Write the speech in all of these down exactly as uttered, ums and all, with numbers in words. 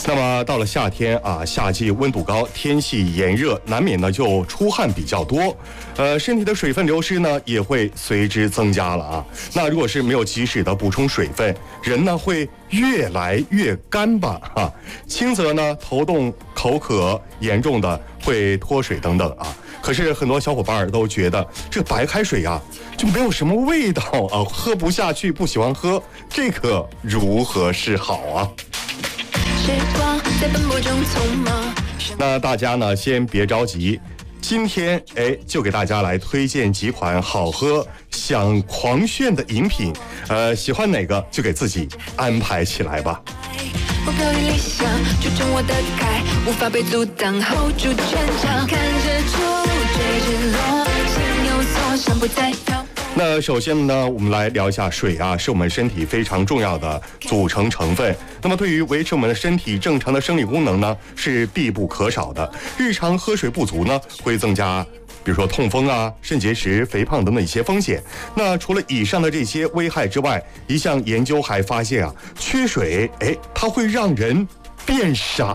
那么到了夏天啊，夏季温度高，天气炎热，难免呢就出汗比较多，呃，身体的水分流失呢也会随之增加了啊。那如果是没有及时的补充水分，人呢会越来越干巴啊，轻则呢头痛、口渴，严重的会脱水等等啊。可是很多小伙伴都觉得这白开水啊就没有什么味道啊，喝不下去，不喜欢喝，这可如何是好啊？时光在奔波中匆忙。那大家呢先别着急，今天哎就给大家来推荐几款好喝想狂炫的饮品，呃，喜欢哪个就给自己安排起来吧。目标与理想注重我的开，无法被阻挡 hold 住全场，看日出追日落，心有所想不再漂。那首先呢，我们来聊一下水啊，是我们身体非常重要的组成成分。那么对于维持我们的身体正常的生理功能呢，是必不可少的。日常喝水不足呢，会增加比如说痛风啊、肾结石、肥胖等等一些风险。那除了以上的这些危害之外，一项研究还发现啊，缺水，哎，它会让人变傻。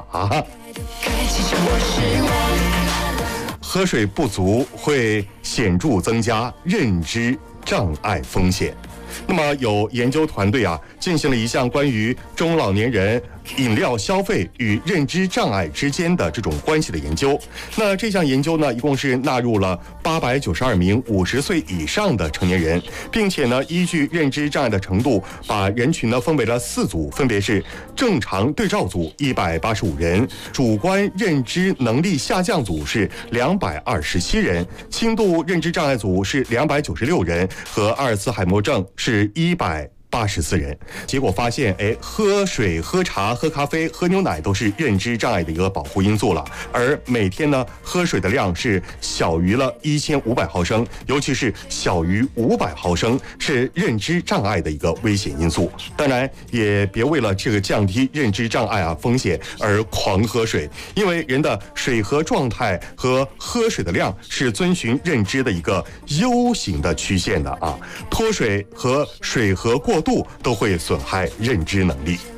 喝水不足会显著增加认知障碍风险。那么有研究团队啊，进行了一项关于中老年人饮料消费与认知障碍之间的这种关系的研究。那这项研究呢，一共是纳入了八百九十二名五十岁以上的成年人，并且呢，依据认知障碍的程度，把人群呢分为了四组，分别是正常对照组一百八十五人，主观认知能力下降组是两百二十七人，轻度认知障碍组是两百九十六人，和阿尔茨海默症是一百八十四人。结果发现，哎，喝水、喝茶、喝咖啡、喝牛奶都是认知障碍的一个保护因素了。而每天呢，喝水的量是小于了一千五百毫升，尤其是小于五百毫升，是认知障碍的一个危险因素。当然，也别为了这个降低认知障碍啊风险而狂喝水，因为人的水合状态和喝水的量是遵循认知的一个 U 型的曲线的啊。脱水和水合过度都会损害认知能力。